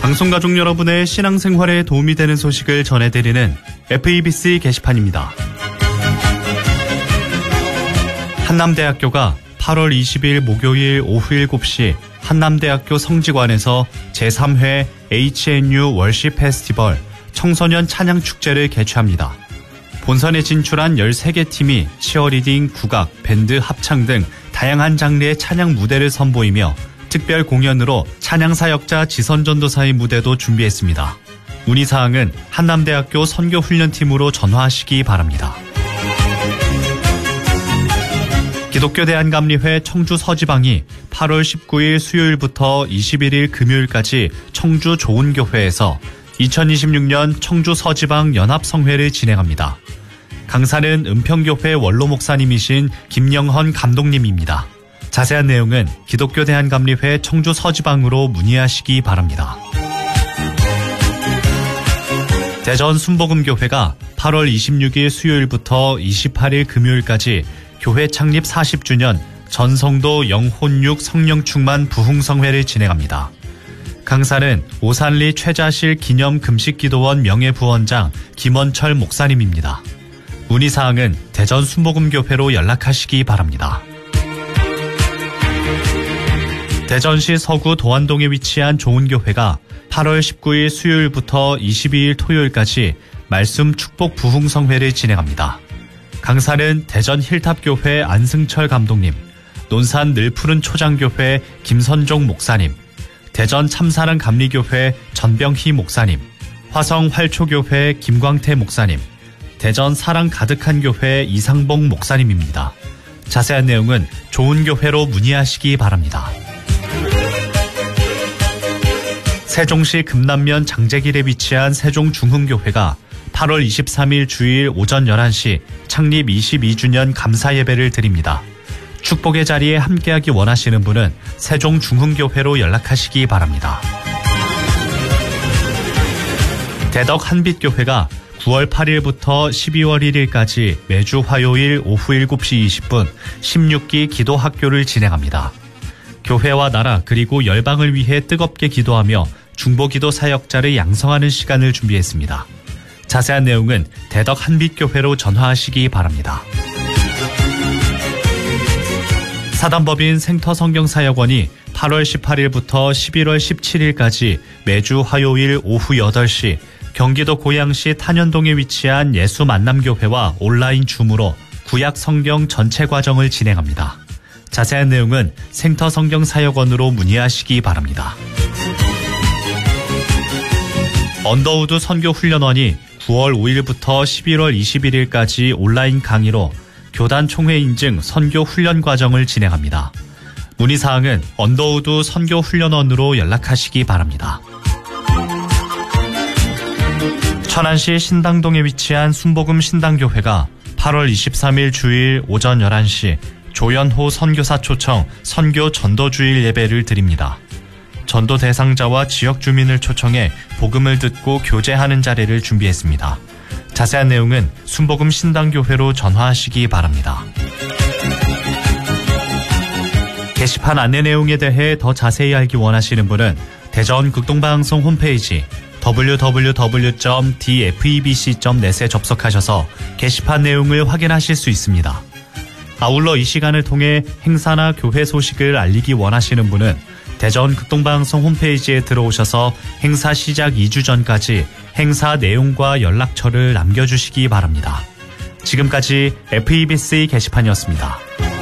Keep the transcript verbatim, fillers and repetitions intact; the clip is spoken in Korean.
방송가족 여러분의 신앙생활에 도움이 되는 소식을 전해드리는 에프이비씨 게시판입니다. 한남대학교가 팔월 이십일 목요일 오후 일곱 시 한남대학교 성지관에서 제삼 회 에이치엔유 월십 페스티벌 청소년 찬양축제를 개최합니다. 본선에 진출한 열세 개 팀이 치어리딩, 국악, 밴드, 합창 등 다양한 장르의 찬양 무대를 선보이며 특별 공연으로 찬양사역자 지선전도사의 무대도 준비했습니다. 문의사항은 한남대학교 선교훈련팀으로 전화하시기 바랍니다. 기독교 대한감리회 청주 서지방이 팔월 십구일 수요일부터 이십일일 금요일까지 청주 좋은교회에서 이천이십육 년 청주 서지방 연합성회를 진행합니다. 강사는 은평교회 원로 목사님이신 김영헌 감독님입니다. 자세한 내용은 기독교 대한감리회 청주 서지방으로 문의하시기 바랍니다. 대전 순복음교회가 팔월 이십육일 수요일부터 이십팔일 금요일까지 교회 창립 사십 주년 전성도 영혼육 성령충만 부흥성회를 진행합니다. 강사는 오산리 최자실 기념 금식기도원 명예부원장 김원철 목사님입니다. 문의사항은 대전 순복음교회로 연락하시기 바랍니다. 대전시 서구 도안동에 위치한 좋은교회가 팔월 십구일 수요일부터 이십이일 토요일까지 말씀 축복 부흥성회를 진행합니다. 강사는 대전 힐탑교회 안승철 감독님, 논산 늘푸른 초장교회 김선종 목사님, 대전 참사랑 감리교회 전병희 목사님, 화성 활초교회 김광태 목사님, 대전 사랑 가득한 교회 이상봉 목사님입니다. 자세한 내용은 좋은교회로 문의하시기 바랍니다. 세종시 금남면 장제길에 위치한 세종중흥교회가 팔월 이십삼일 주일 오전 열한 시 창립 이십이 주년 감사예배를 드립니다. 축복의 자리에 함께하기 원하시는 분은 세종중흥교회로 연락하시기 바랍니다. 대덕 한빛교회가 구월 팔일부터 십이월 일일까지 매주 화요일 오후 일곱 시 이십 분 십육 기 기도학교를 진행합니다. 교회와 나라 그리고 열방을 위해 뜨겁게 기도하며 중보기도 사역자를 양성하는 시간을 준비했습니다. 자세한 내용은 대덕 한빛교회로 전화하시기 바랍니다. 사단법인 생터성경사역원이 팔월 십팔일부터 십일월 십칠일까지 매주 화요일 오후 여덟 시 경기도 고양시 탄현동에 위치한 예수만남교회와 온라인 줌으로 구약 성경 전체 과정을 진행합니다. 자세한 내용은 생터성경사역원으로 문의하시기 바랍니다. 언더우드 선교훈련원이 구월 오일부터 십일월 이십일일까지 온라인 강의로 교단 총회 인증 선교 훈련 과정을 진행합니다. 문의사항은 언더우드 선교훈련원으로 연락하시기 바랍니다. 천안시 신당동에 위치한 순복음 신당교회가 팔월 이십삼일 주일 오전 열한 시 조연호 선교사 초청 선교 전도주일 예배를 드립니다. 전도 대상자와 지역 주민을 초청해 복음을 듣고 교제하는 자리를 준비했습니다. 자세한 내용은 순복음 신당교회로 전화하시기 바랍니다. 게시판 안내 내용에 대해 더 자세히 알기 원하시는 분은 대전 극동방송 홈페이지 더블유 더블유 더블유 점 디에프이비씨 점 넷에 접속하셔서 게시판 내용을 확인하실 수 있습니다. 아울러 이 시간을 통해 행사나 교회 소식을 알리기 원하시는 분은 대전 극동방송 홈페이지에 들어오셔서 행사 시작 이 주 전까지 행사 내용과 연락처를 남겨주시기 바랍니다. 지금까지 에프이비씨 게시판이었습니다.